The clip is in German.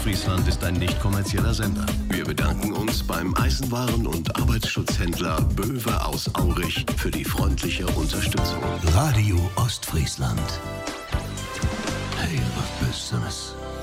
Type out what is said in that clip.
Ostfriesland ist ein nicht kommerzieller Sender. Wir bedanken uns beim Eisenwaren- und Arbeitsschutzhändler Böwe aus Aurich für die freundliche Unterstützung. Radio Ostfriesland. Heel wat Besseres.